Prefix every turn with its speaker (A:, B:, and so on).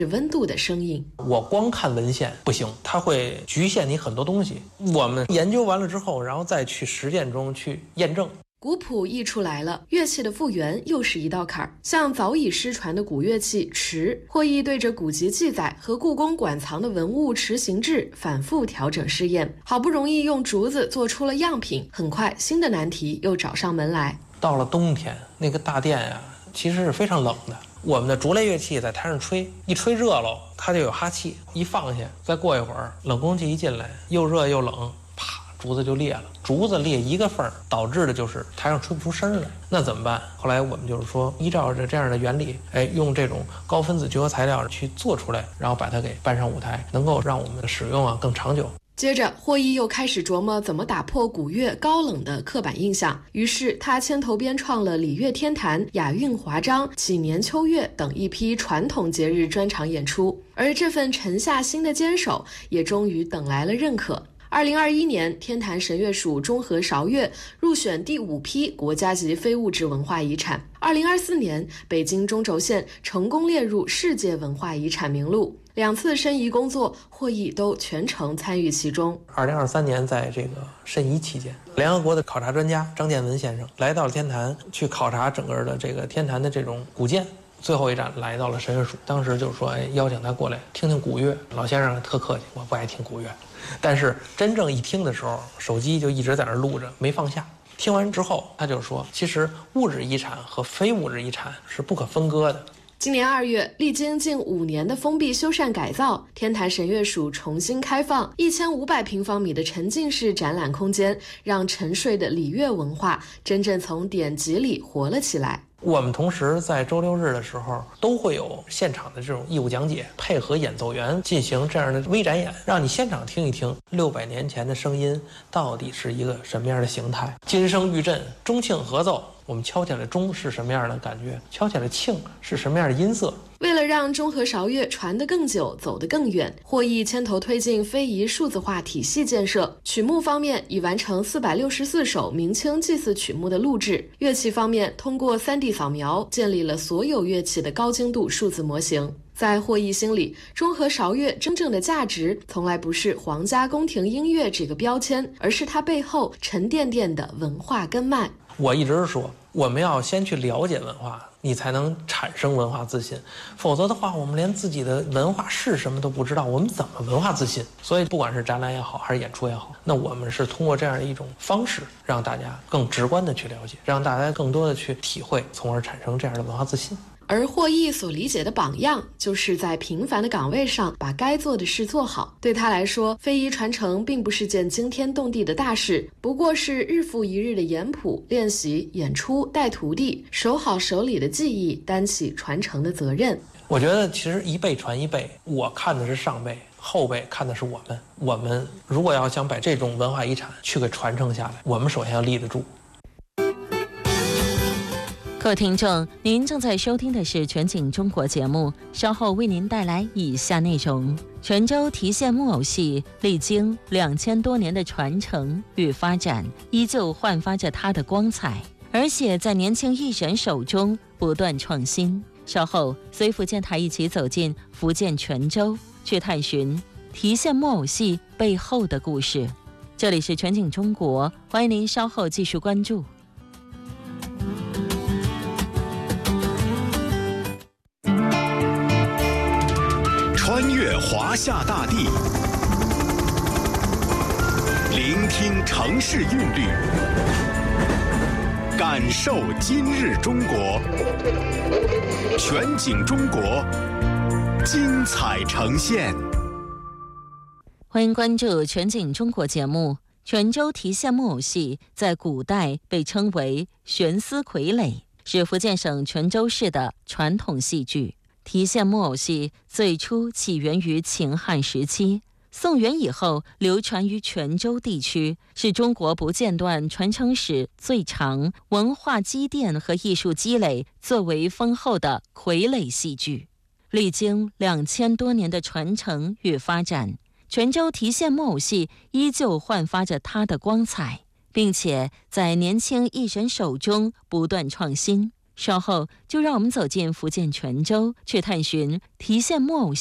A: 温度的声音。
B: 我光看文献不行，它会局限你很多东西。我们研究完了之后，然后再去实践中去验证。
A: 古谱译出来了，乐器的复原又是一道坎儿。像早已失传的古乐器池，霍毅对着古籍记载和故宫馆藏的文物池形制反复调整试验，好不容易用竹子做出了样品。很快，新的难题又找上门来。
B: 到了冬天，那个大殿呀，其实是非常冷的。我们的竹类乐器在台上吹，一吹热了，它就有哈气，一放下，再过一会儿，冷空气一进来，又热又冷，啪，竹子就裂了。竹子裂一个缝，导致的就是台上吹不出声来。那怎么办？后来我们就是说，依照着这样的原理，用这种高分子聚合材料去做出来，然后把它给搬上舞台，能够让我们的使用更长久。
A: 接着，霍毅又开始琢磨怎么打破古乐高冷的刻板印象。于是，他牵头编创了礼乐天坛、雅韵华章、祈年秋月等一批传统节日专场演出。而这份沉下心的坚守，也终于等来了认可。2021年，天坛神乐署中和韶乐入选第5批国家级非物质文化遗产。2024年，北京中轴线成功列入世界文化遗产名录。2次申遗工作，霍毅都全程参与其中。
B: 2023年，在这个申遗期间，联合国的考察专家张建文先生来到了天坛，去考察整个的这个天坛的这种古建。最后一站来到了神乐署，当时就是说，邀请他过来听听古乐。老先生特客气，我不爱听古乐，但是真正一听的时候，手机就一直在那录着，没放下。听完之后，他就说，其实物质遗产和非物质遗产是不可分割的。
A: 今年2月，历经近5年的封闭修缮改造，天坛神乐署重新开放1500平方米的沉浸式展览空间，让沉睡的礼乐文化真正从典籍里活了起来。
B: 我们同时在周6日的时候都会有现场的这种义务讲解，配合演奏员进行这样的微展演，让你现场听一听600年前的声音到底是一个什么样的形态。金声玉振，钟磬合奏，我们敲起来钟是什么样的感觉，敲起来磬是什么样的音色。
A: 为了让中和韶乐传得更久，走得更远，霍毅牵头推进非遗数字化体系建设。曲目方面已完成464首明清祭祀曲目的录制，乐器方面通过 3D 扫描建立了所有乐器的高精度数字模型。在霍毅心里，中和韶乐真正的价值从来不是皇家宫廷音乐这个标签，而是它背后沉甸甸的文化根脉。
B: 我一直说，我们要先去了解文化，你才能产生文化自信，否则的话，我们连自己的文化是什么都不知道，我们怎么文化自信？所以不管是展览也好，还是演出也好，那我们是通过这样的一种方式，让大家更直观的去了解，让大家更多的去体会，从而产生这样的文化自信。
A: 而霍毅所理解的榜样，就是在平凡的岗位上把该做的事做好。对他来说，非遗传承并不是件惊天动地的大事，不过是日复一日的研谱、练习、演出、带徒弟，守好手里的技艺，担起传承的责任。
B: 我觉得其实一辈传一辈，我看的是上辈，后辈看的是我们。我们如果要想把这种文化遗产去给传承下来，我们首先要立得住。
C: 各位听众，您正在收听的是全景中国节目，稍后为您带来以下内容。泉州提线木偶戏历经2000多年的传承与发展，依旧焕发着它的光彩，而且在年轻艺人手中不断创新。稍后随福建台一起走进福建泉州，去探寻提线木偶戏背后的故事。这里是全景中国，欢迎您稍后继续关注。
D: 穿越华夏大地，聆听城市韵律，感受今日中国。全景中国，精彩呈现。
C: 欢迎关注全景中国节目。泉州提线木偶戏在古代被称为悬丝傀儡，是福建省泉州市的传统戏剧。提线木偶戏最初起源于秦汉时期，宋元以后流传于泉州地区，是中国不间断传承史最长、文化积淀和艺术积累最为丰厚的傀儡戏剧。历经2000多年的传承与发展，泉州提线木偶戏依旧焕发着它的光彩，并且在年轻艺人手中不断创新。 稍后就让我们走进福建泉州，去探寻提线木偶